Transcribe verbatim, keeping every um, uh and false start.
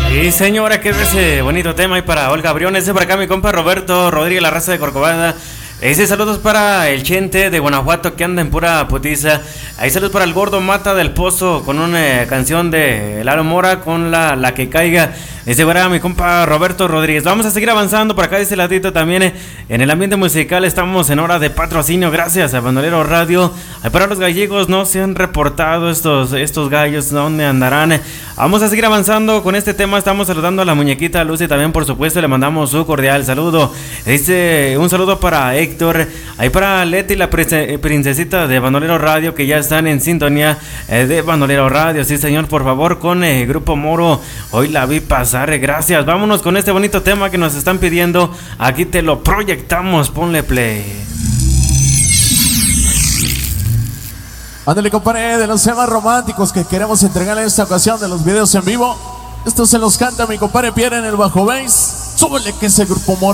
Sí, señora, que es ese bonito tema y para Olga Briones, ese para acá mi compa Roberto Rodríguez, la raza de Corcovada. Ese saludos para el Chente de Guanajuato que anda en pura putiza. Ahí saludos para el Gordo Mata del Pozo con una canción de Lalo Mora con la, la que caiga. Ese para mi compa Roberto Rodríguez. Vamos a seguir avanzando por acá de este ladito también. Eh, en el ambiente musical estamos en hora de patrocinio. Gracias a Bandolero Radio. Ahí para los gallegos no se han reportado estos, estos gallos. ¿Dónde andarán? Eh, vamos a seguir avanzando con este tema. Estamos saludando a la muñequita Lucy también, por supuesto. Le mandamos su cordial saludo. Este, un saludo para Héctor. Ahí para Leti, la princesita de Bandolero Radio, que ya están en sintonía eh, de Bandolero Radio. Sí, señor, por favor, con el eh, Grupo Moro. Hoy la vi pasar. Gracias. Vámonos con este bonito tema que nos están pidiendo. Aquí te lo proyectamos. Ponle play. Ándale, compadre, de los temas románticos que queremos entregarle en esta ocasión, de los videos en vivo. Esto se los canta mi compadre Pierre en el bajo bass. Súbele, que es el Grupo Moro.